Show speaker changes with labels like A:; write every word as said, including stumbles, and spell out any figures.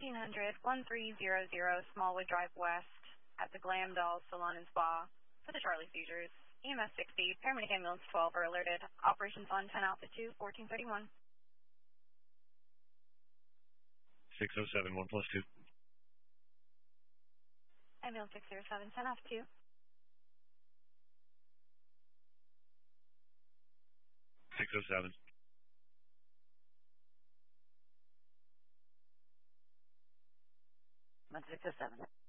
A: fourteen hundred, thirteen hundred Smallwood Drive West at the Glam Doll Salon and Spa for the Charlie seizures. E M S sixty, paramedic ambulance twelve are alerted. Operations on ten Alpha two, fourteen thirty-one.
B: six oh seven, one plus two.
A: Ambulance six oh seven, ten Alpha two.
B: six oh seven.
A: One six oh seven.